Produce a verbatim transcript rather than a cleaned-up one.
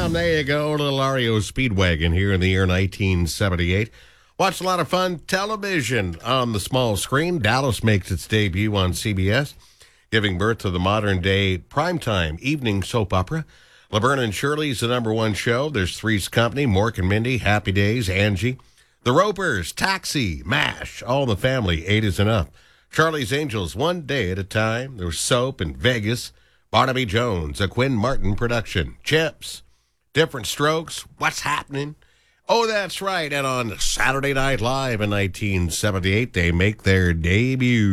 Bam! There you go. A little R E O Speedwagon here in the year nineteen seventy-eight. Watched a lot of fun television on the small screen. Dallas makes its debut on C B S, giving birth to the modern-day primetime evening soap opera. Laverne and Shirley's the number one show. There's Three's Company, Mork and Mindy, Happy Days, Angie. The Ropers, Taxi, MASH, All in the Family, Eight is Enough. Charlie's Angels, One Day at a Time. There was Soap in Vegas. Barnaby Jones, a Quinn Martin production. Chips, Different Strokes, What's Happening? Oh, that's right. And on Saturday Night Live in nineteen seventy-eight, they make their debut.